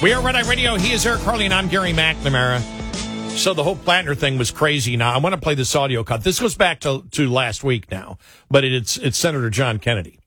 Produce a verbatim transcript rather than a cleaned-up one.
We are Red Eye Radio. He is Eric Harley, and I'm Gary McNamara. So the whole Plattner thing was crazy. Now, I want to play this audio cut. This goes back to, to last week now, but it's, it's Senator John Kennedy.